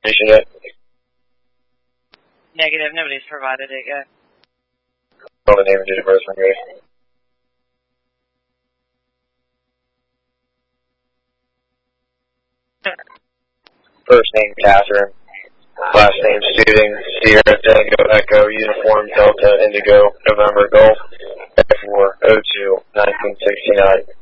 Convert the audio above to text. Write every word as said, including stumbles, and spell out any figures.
information yet? Negative, nobody's provided it yet. On the name and date of birth, okay. First name Catherine, last name Studing, Sierra Tango Echo, Uniform Delta Indigo, November Golf, four oh two, nineteen sixty-nine.